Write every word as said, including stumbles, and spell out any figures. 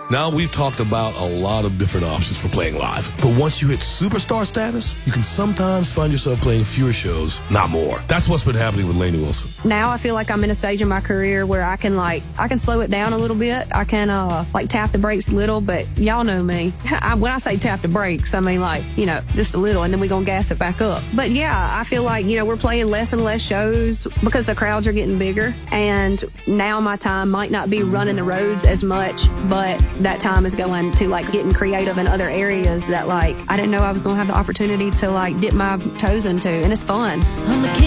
Now, we've talked about a lot of different options for playing live. But once you hit superstar status, you can sometimes find yourself playing fewer shows, not more. That's what's been happening with Lainey Wilson. Now I feel like I'm in a stage in my career where I can like, I can slow it down a little bit. I can uh, like tap the brakes a little, but y'all know me. I, when I say tap the brakes, I mean like, you know, just a little, and then we're going to gas it back up. But yeah, I feel like, you know, we're playing less and less shows because the crowds are getting bigger. And now my time might not be running the roads as much, but that time is going to like getting creative in other areas that like I didn't know I was going to have the opportunity to like dip my toes into, and it's fun.